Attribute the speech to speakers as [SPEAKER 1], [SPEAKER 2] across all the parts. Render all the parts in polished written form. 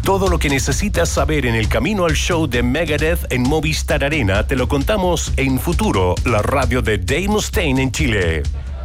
[SPEAKER 1] Todo lo que necesitas saber en el camino al show de Megadeth en Movistar Arena te lo contamos en Futuro, la radio de Dave Mustaine en Chile.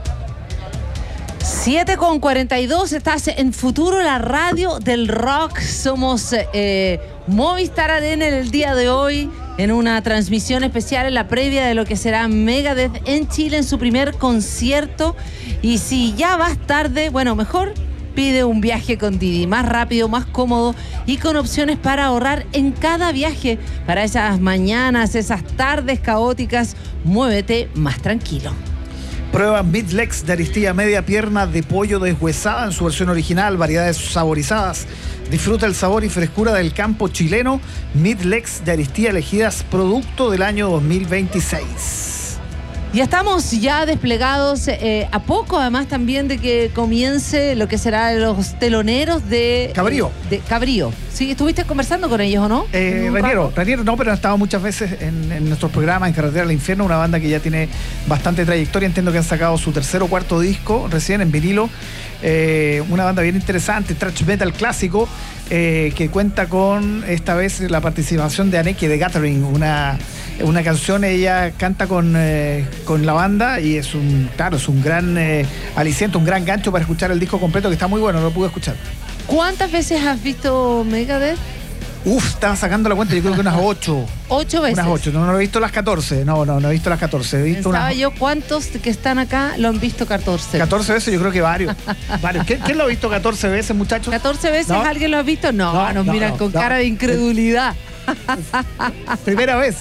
[SPEAKER 2] 7:42, estás en Futuro, la radio del rock. Somos Movistar Arena en el día de hoy, en una transmisión especial en la previa de lo que será Megadeth en Chile en su primer concierto. Y si ya vas tarde, bueno, mejor pide un viaje con Didi, más rápido, más cómodo y con opciones para ahorrar en cada viaje. Para esas mañanas, esas tardes caóticas, muévete más tranquilo.
[SPEAKER 3] Prueba Midlegs de aristilla media pierna de pollo deshuesada en su versión original, variedades saborizadas. Disfruta el sabor y frescura del campo chileno. Midlegs de aristilla elegidas producto del año 2026.
[SPEAKER 2] Ya estamos ya desplegados a poco, además también de que comience lo que será los teloneros de
[SPEAKER 3] Cabrío.
[SPEAKER 2] De Cabrío. ¿Sí? ¿Estuviste conversando con ellos o no?
[SPEAKER 3] Raniero no, pero han estado muchas veces en nuestros programas en Carretera al Infierno, una banda que ya tiene bastante trayectoria. Entiendo que han sacado su tercer o cuarto disco recién en vinilo. Una banda bien interesante, thrash metal clásico, que cuenta con esta vez la participación de Anneke de Gathering, una canción. Ella canta con la banda y es un gran aliciente, un gran gancho para escuchar el disco completo, que está muy bueno, lo pude escuchar.
[SPEAKER 2] ¿Cuántas veces has visto Megadeth?
[SPEAKER 3] Estaba sacando la cuenta, yo creo que unas 8.
[SPEAKER 2] 8 veces.
[SPEAKER 3] Unas 8, no he visto las 14. No he visto las 14. He visto
[SPEAKER 2] yo cuántos que están acá lo han visto 14.
[SPEAKER 3] 14 veces, yo creo que varios. ¿Quién lo ha visto 14 veces, muchachos?
[SPEAKER 2] 14 veces, ¿no? ¿Alguien lo ha visto? Nos miran con cara de incredulidad.
[SPEAKER 3] Primera vez.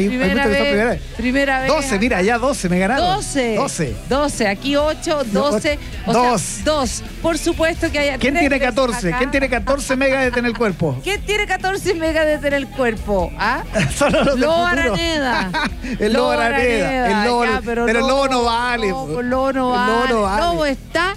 [SPEAKER 2] Primera vez.
[SPEAKER 3] 12, mira, ya 12, me ganaron.
[SPEAKER 2] 12, aquí 8, 12. O sea, 2. Por supuesto que hay.
[SPEAKER 3] ¿Quién tiene 14? ¿Quién tiene 14 Megadeth en el cuerpo?
[SPEAKER 2] ¿Quién tiene 14 Megadeth en el cuerpo? ¿Ah?
[SPEAKER 3] Solo los
[SPEAKER 2] Lobo Araneda.
[SPEAKER 3] El Lobo Araneda.
[SPEAKER 2] Pero el
[SPEAKER 3] Lobo no vale.
[SPEAKER 2] El Lobo no vale. Lobo está.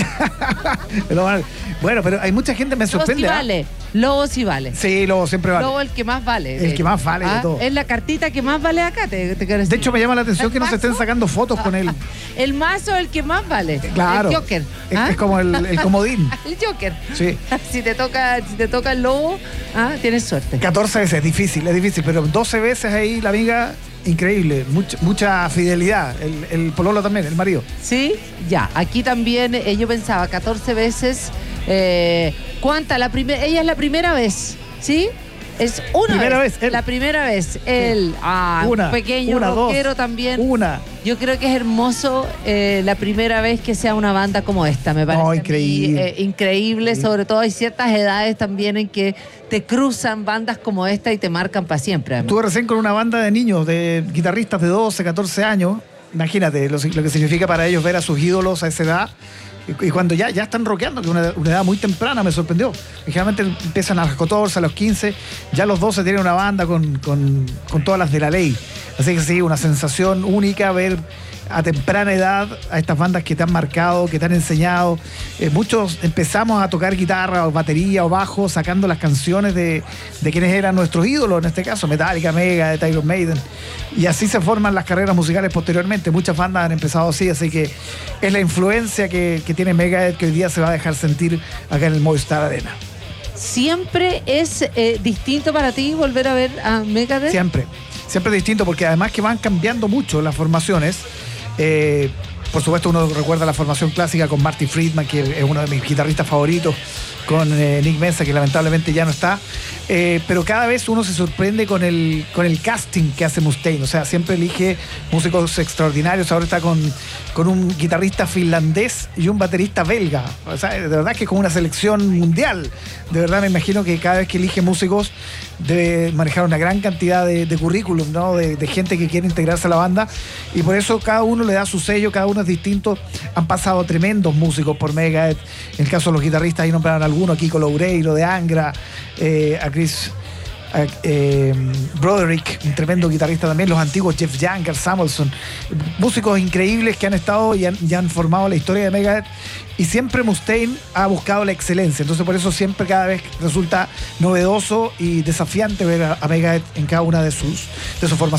[SPEAKER 3] Bueno, pero hay mucha gente, me sorprende.
[SPEAKER 2] Lobo sí vale.
[SPEAKER 3] Sí, Lobo siempre vale.
[SPEAKER 2] Lobo el que más vale.
[SPEAKER 3] El que más vale de todo.
[SPEAKER 2] Es la cartita que más vale acá, te quiero decir.
[SPEAKER 3] De hecho, me llama la atención que no se estén sacando fotos con él.
[SPEAKER 2] El mazo es el que más vale.
[SPEAKER 3] Claro.
[SPEAKER 2] El Joker.
[SPEAKER 3] Es como el comodín.
[SPEAKER 2] El Joker.
[SPEAKER 3] Sí.
[SPEAKER 2] Si te toca el Lobo, tienes suerte.
[SPEAKER 3] 14 veces, es difícil, pero 12 veces ahí la amiga. Increíble, mucha fidelidad. El pololo también, el marido.
[SPEAKER 2] Sí, ya. Aquí también yo pensaba 14 veces. ¿Cuánta? Ella es la primera vez, ¿sí? Es una
[SPEAKER 3] primera vez.
[SPEAKER 2] La primera vez. Él, un pequeño rockero también. Yo creo que es hermoso la primera vez que sea una banda como esta, me parece.
[SPEAKER 3] Increíble.
[SPEAKER 2] Increíble, sobre todo hay ciertas edades también en que te cruzan bandas como esta y te marcan para siempre. Además.
[SPEAKER 3] Estuve recién con una banda de niños, de guitarristas de 12, 14 años. Imagínate lo que significa para ellos ver a sus ídolos a esa edad. Y cuando ya están rockeando, que es una edad muy temprana, me sorprendió. Generalmente empiezan a los 14, a los 15, ya a los 12 tienen una banda con todas las de la ley. Así que sí, una sensación única ver a temprana edad a estas bandas que te han marcado, que te han enseñado. Muchos empezamos a tocar guitarra o batería o bajo sacando las canciones de quienes eran nuestros ídolos, en este caso Metallica, Megadeth, Iron Maiden, y así se forman las carreras musicales posteriormente. Muchas bandas han empezado así que es la influencia que tiene Megadeth que hoy día se va a dejar sentir acá en el Movistar Arena.
[SPEAKER 2] ¿Siempre es distinto para ti volver a ver a Megadeth?
[SPEAKER 3] Siempre distinto, porque además que van cambiando mucho las formaciones. Por supuesto, uno recuerda la formación clásica con Marty Friedman, que es uno de mis guitarristas favoritos, con Nick Menza, que lamentablemente ya no está. Pero cada vez uno se sorprende con el casting que hace Mustaine. O sea, siempre elige músicos extraordinarios. Ahora está con un guitarrista finlandés y un baterista belga. O sea, de verdad que es como una selección mundial. De verdad me imagino que cada vez que elige músicos debe manejar una gran cantidad de currículum, ¿no? De gente que quiere integrarse a la banda. Y por eso cada uno le da su sello, cada uno es distinto. Han pasado tremendos músicos por Megadeth. En el caso de los guitarristas, ahí nombraron algunos, Kiko Loureiro de Angra, a Chris Broderick, un tremendo guitarrista también, los antiguos Jeff Young, Carl Samuelson, músicos increíbles que han estado y han formado la historia de Megadeth. Y siempre Mustaine ha buscado la excelencia. Entonces por eso siempre cada vez resulta novedoso y desafiante ver a Megadeth en cada una de sus formaciones.